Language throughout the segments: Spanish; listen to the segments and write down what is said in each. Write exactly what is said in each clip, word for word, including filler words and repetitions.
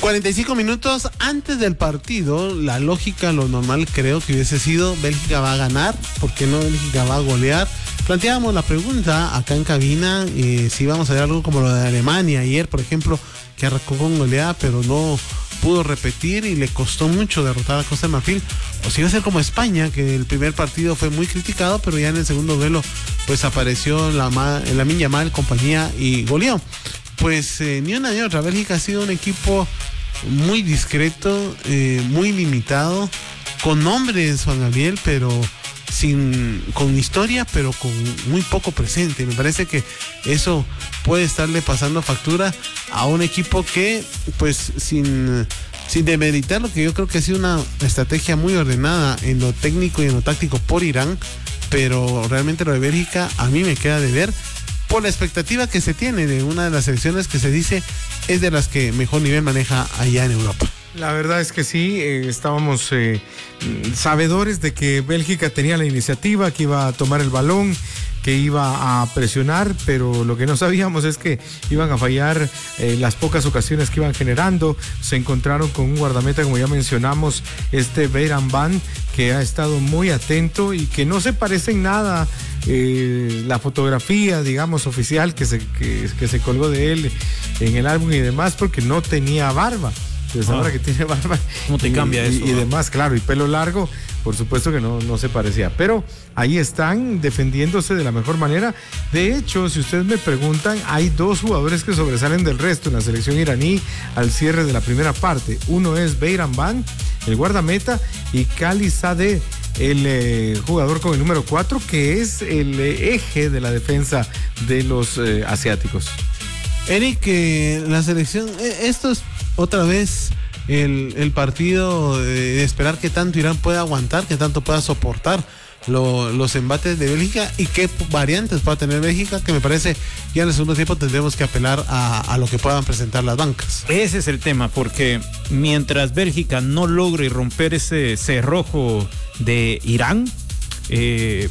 cuarenta y cinco minutos antes del partido, la lógica, lo normal creo que hubiese sido Bélgica va a ganar, ¿por qué no Bélgica va a golear? Planteábamos la pregunta acá en cabina, eh, si íbamos a ver algo como lo de Alemania ayer, por ejemplo, que arrancó con goleada, pero no pudo repetir y le costó mucho derrotar a Costa de Marfil, o si iba a ser como España, que el primer partido fue muy criticado, pero ya en el segundo duelo pues apareció la Lamine Yamal, compañía, y goleó. Pues eh, ni una ni otra. Bélgica ha sido un equipo muy discreto, eh, muy limitado, con nombres, Juan Gabriel, pero sin con historia, pero con muy poco presente. Me parece que eso puede estarle pasando factura a un equipo que, pues, sin, sin demeritar lo que yo creo que ha sido una estrategia muy ordenada en lo técnico y en lo táctico por Irán, pero realmente lo de Bélgica a mí me queda de ver, por la expectativa que se tiene de una de las selecciones que se dice es de las que mejor nivel maneja allá en Europa. La verdad es que sí, eh, estábamos eh, sabedores de que Bélgica tenía la iniciativa, que iba a tomar el balón, que iba a presionar, pero lo que no sabíamos es que iban a fallar eh, las pocas ocasiones que iban generando. Se encontraron con un guardameta, como ya mencionamos, este Beiran Van, que ha estado muy atento y que no se parece en nada eh, la fotografía, digamos, oficial que se, que, que se colgó de él en el álbum y demás, porque no tenía barba. Entonces ah, ahora que tiene barba, ¿cómo te y, cambia y, eso? Y demás, claro, y pelo largo, por supuesto que no, no se parecía, pero ahí están defendiéndose de la mejor manera. De hecho, si ustedes me preguntan, hay dos jugadores que sobresalen del resto en la selección iraní al cierre de la primera parte. Uno es Beiran Van, el guardameta, y Khalid Zadeh, el eh, jugador con el número cuatro, que es el eh, eje de la defensa de los eh, asiáticos. Eric, eh, la selección, eh, esto es otra vez el, el partido de, de esperar qué tanto Irán puede aguantar, qué tanto pueda soportar lo, los embates de Bélgica y qué variantes pueda tener Bélgica, que me parece ya en el segundo tiempo tendremos que apelar a, a lo que puedan presentar las bancas. Ese es el tema, porque mientras Bélgica no logre romper ese cerrojo de Irán, eh,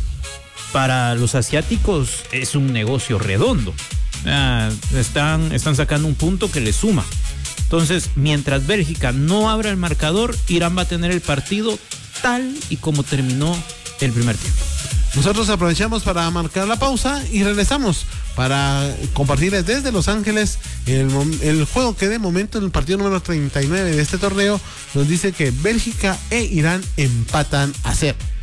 para los asiáticos es un negocio redondo. Ah, están, están sacando un punto que le suma. Entonces, mientras Bélgica no abra el marcador, Irán va a tener el partido tal y como terminó el primer tiempo. Nosotros aprovechamos para marcar la pausa y regresamos para compartirles desde Los Ángeles el, el juego que de momento en el partido número treinta y nueve de este torneo nos dice que Bélgica e Irán empatan a cero.